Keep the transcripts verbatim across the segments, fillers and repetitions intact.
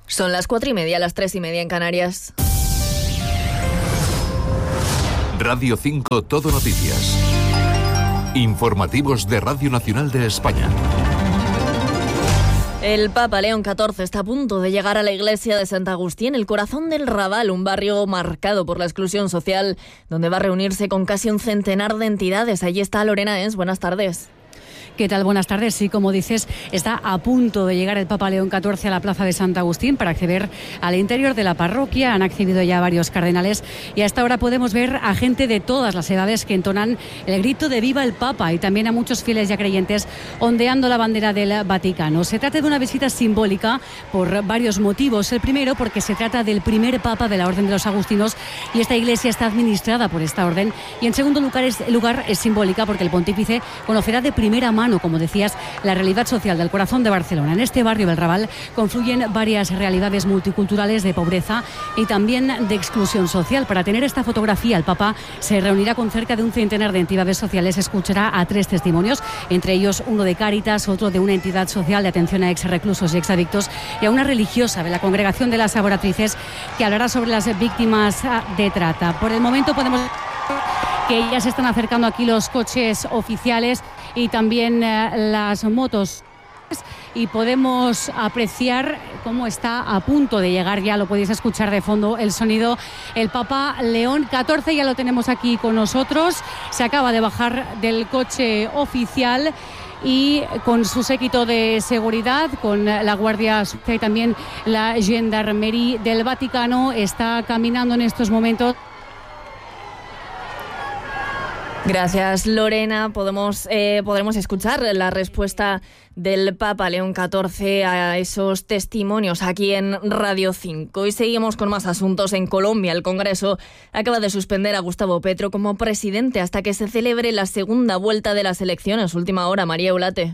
Son las cuatro y media, las tres y media en Canarias. Radio cinco Todo Noticias. Informativos de Radio Nacional de España. El Papa León catorce está a punto de llegar a la iglesia de Sant Agustí, en el corazón del Raval, un barrio marcado por la exclusión social, donde va a reunirse con casi un centenar de entidades. Allí está Lorena Es. Buenas tardes. ¿Qué tal? Buenas tardes. Sí, como dices, está a punto de llegar el Papa León catorce a la plaza de Sant Agustín para acceder al interior de la parroquia. Han accedido ya varios cardenales y hasta ahora podemos ver a gente de todas las edades que entonan el grito de ¡Viva el Papa! Y también a muchos fieles ya creyentes ondeando la bandera del Vaticano. Se trata de una visita simbólica por varios motivos. El primero, porque se trata del primer Papa de la Orden de los Agustinos y esta iglesia está administrada por esta orden. Y en segundo lugar es, lugar es simbólica porque el pontífice conocerá de primera mano, como decías, la realidad social del corazón de Barcelona. En este barrio del Raval confluyen varias realidades multiculturales de pobreza y también de exclusión social. Para tener esta fotografía, el Papa se reunirá con cerca de un centenar de entidades sociales, escuchará a tres testimonios, entre ellos uno de Cáritas, otro de una entidad social de atención a ex-reclusos y ex-adictos, y a una religiosa de la Congregación de las Adoratrices que hablará sobre las víctimas de trata. Por el momento podemos que ya se están acercando aquí los coches oficiales y también eh, las motos, y podemos apreciar cómo está a punto de llegar, ya lo podéis escuchar de fondo el sonido, el Papa León catorce. Ya lo tenemos aquí con nosotros, se acaba de bajar del coche oficial y con su séquito de seguridad, con la Guardia Suiza y también la Gendarmería del Vaticano, está caminando en estos momentos. Gracias, Lorena. Podemos, eh, podremos escuchar la respuesta del Papa León catorce a esos testimonios aquí en Radio cinco. Y seguimos con más asuntos. En Colombia, el Congreso acaba de suspender a Gustavo Petro como presidente hasta que se celebre la segunda vuelta de las elecciones. Última hora, María Eulate.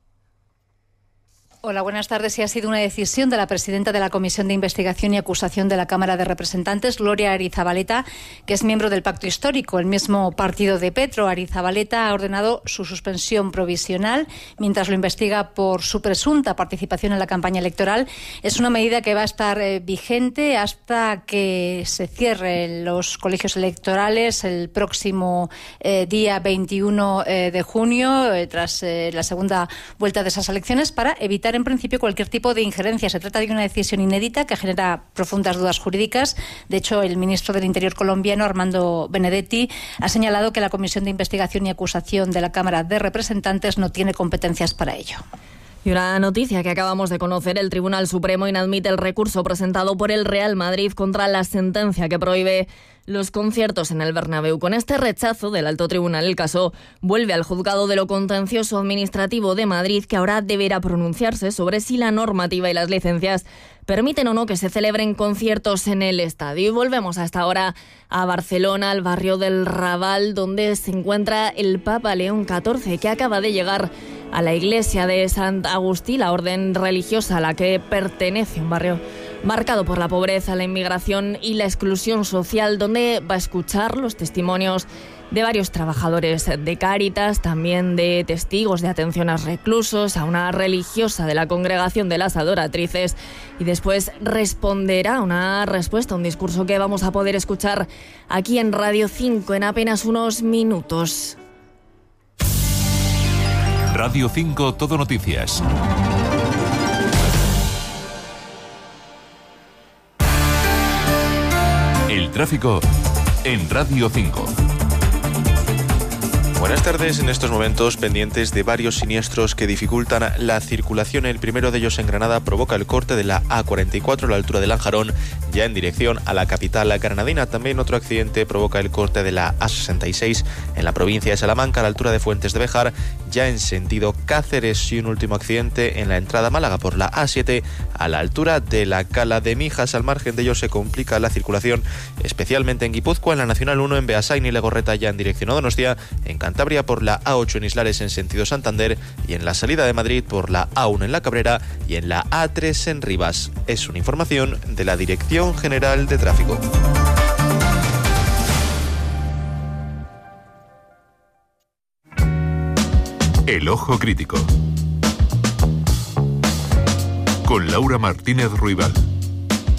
Hola, buenas tardes. Sí, ha sido una decisión de la presidenta de la Comisión de Investigación y Acusación de la Cámara de Representantes, Gloria Arizabaleta, que es miembro del Pacto Histórico, el mismo partido de Petro. Arizabaleta ha ordenado su suspensión provisional mientras lo investiga por su presunta participación en la campaña electoral. Es una medida que va a estar eh, vigente hasta que se cierren los colegios electorales el próximo eh, día veintiuno eh, de junio, eh, tras eh, la segunda vuelta de esas elecciones, para evitar en principio cualquier tipo de injerencia. Se trata de una decisión inédita que genera profundas dudas jurídicas. De hecho, el ministro del Interior colombiano, Armando Benedetti, ha señalado que la Comisión de Investigación y Acusación de la Cámara de Representantes no tiene competencias para ello. Y una noticia que acabamos de conocer: el Tribunal Supremo inadmite el recurso presentado por el Real Madrid contra la sentencia que prohíbe los conciertos en el Bernabéu. Con este rechazo del alto tribunal, el caso vuelve al juzgado de lo contencioso administrativo de Madrid, que ahora deberá pronunciarse sobre si la normativa y las licencias permiten o no que se celebren conciertos en el estadio. Y volvemos hasta ahora a Barcelona, al barrio del Raval, donde se encuentra el Papa León catorce, que acaba de llegar a la iglesia de Sant Agustí, la orden religiosa a la que pertenece, un barrio marcado por la pobreza, la inmigración y la exclusión social, donde va a escuchar los testimonios de varios trabajadores de Cáritas, también de testigos de atención a reclusos, a una religiosa de la Congregación de las Adoratrices, y después responderá una respuesta, un discurso que vamos a poder escuchar aquí en Radio cinco en apenas unos minutos. Radio cinco Todo Noticias. El tráfico en Radio cinco. Buenas tardes. En estos momentos pendientes de varios siniestros que dificultan la circulación. El primero de ellos en Granada provoca el corte de la A cuarenta y cuatro a la altura de Lanjarón, ya en dirección a la capital granadina. También otro accidente provoca el corte de la A sesenta y seis en la provincia de Salamanca a la altura de Fuentes de Béjar, ya en sentido Cáceres. Y un último accidente en la entrada a Málaga por la A siete a la altura de la Cala de Mijas. Al margen de ello se complica la circulación, especialmente en Guipúzcoa, en la Nacional uno en Beasain y Legorreta, ya en dirección a Donostia, en Cantabria por la A ocho en Islares en sentido Santander, y en la salida de Madrid por la A uno en La Cabrera y en la A tres en Rivas. Es una información de la Dirección General de Tráfico. El Ojo Crítico, con Laura Martínez Ruibal.